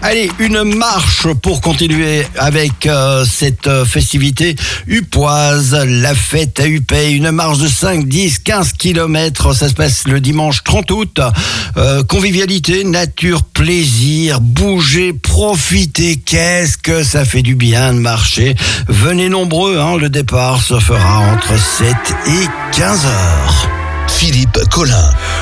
Allez, une marche pour continuer avec cette festivité upoise, la fête à Upey, une marche de 5, 10, 15 km, ça se passe le dimanche 30 août. Convivialité, nature, plaisir, bouger, profiter, qu'est-ce que ça fait du bien de marcher. Venez nombreux, le départ se fera entre 7 et 15 heures. Philippe Collin.